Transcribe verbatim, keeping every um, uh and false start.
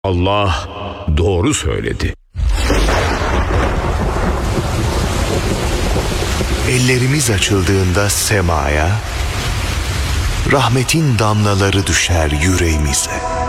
Allah doğru söyledi. Ellerimiz açıldığında semaya, rahmetin damlaları düşer yüreğimize.